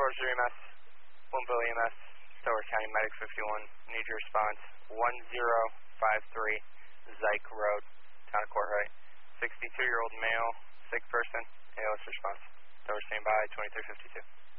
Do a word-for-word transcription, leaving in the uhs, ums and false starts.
Forester E M S, Bloomville E M S, Stillwater County Medic fifty-one, need your response, one zero five three, Zyke Road, Town of Courtright. sixty-two-year-old male, sick person, A L S response. Stillwater standby, twenty-three fifty-two.